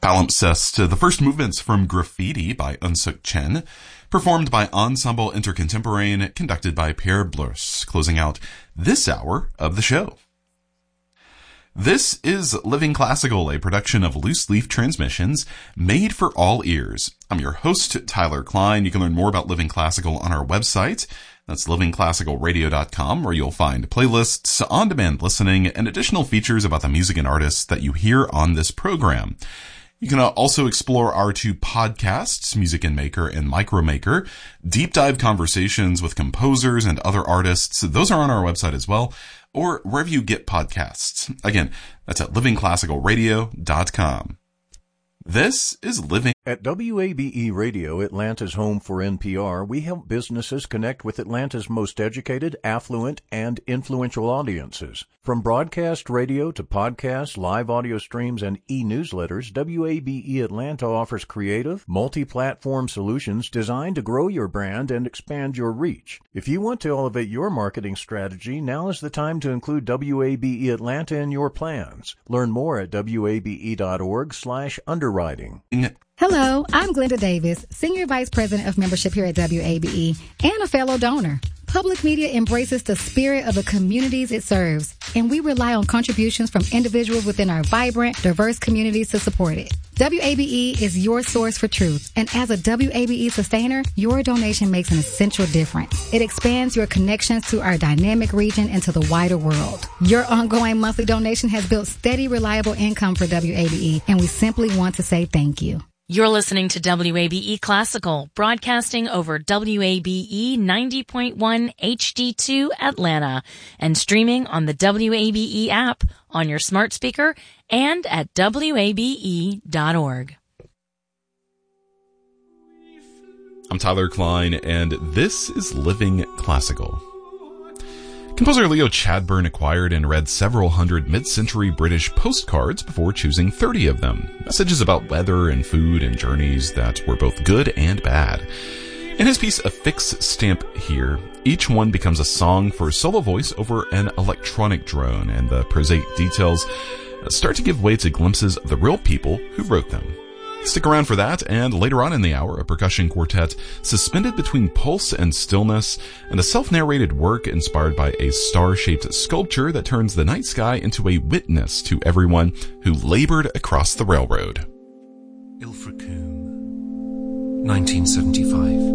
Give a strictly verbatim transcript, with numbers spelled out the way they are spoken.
Palimpsest, the first movements from Graffiti by Eun-Suk Chen, performed by Ensemble Intercontemporain, conducted by Pierre Bleus, closing out this hour of the show. This is Living Classical, a production of Loose Leaf Transmissions, made for all ears. I'm your host, Tyler Klein. You can learn more about Living Classical on our website. That's living classical radio dot com, where you'll find playlists, on-demand listening, and additional features about the music and artists that you hear on this program. You can also explore our two podcasts, Music in Maker and Micromaker, deep dive conversations with composers and other artists. Those are on our website as well, or wherever you get podcasts. Again, that's at living classical radio dot com. This is Living. At W A B E Radio, Atlanta's home for N P R, we help businesses connect with Atlanta's most educated, affluent, and influential audiences. From broadcast radio to podcasts, live audio streams, and e-newsletters, W A B E Atlanta offers creative, multi-platform solutions designed to grow your brand and expand your reach. If you want to elevate your marketing strategy, now is the time to include W A B E Atlanta in your plans. Learn more at W A B E dot org slash underwriting. Hello, I'm Glenda Davis, Senior Vice President of Membership here at W A B E and a fellow donor. Public media embraces the spirit of the communities it serves, and we rely on contributions from individuals within our vibrant, diverse communities to support it. W A B E is your source for truth, and as a W A B E sustainer, your donation makes an essential difference. It expands your connections to our dynamic region and to the wider world. Your ongoing monthly donation has built steady, reliable income for W A B E, and we simply want to say thank you. You're listening to W A B E Classical, broadcasting over W A B E ninety point one H D two Atlanta and streaming on the W A B E app on your smart speaker and at W A B E dot org. I'm Tyler Klein, and this is Living Classical. Composer Leo Chadbourne acquired and read several hundred mid-century British postcards before choosing thirty of them. Messages about weather and food and journeys that were both good and bad. In his piece A Fix Stamp Here, each one becomes a song for solo voice over an electronic drone, and the prosaic details start to give way to glimpses of the real people who wrote them. Stick around for that, and later on in the hour, a percussion quartet suspended between pulse and stillness, and a self-narrated work inspired by a star-shaped sculpture that turns the night sky into a witness to everyone who labored across the railroad. Ilfracombe, nineteen seventy-five.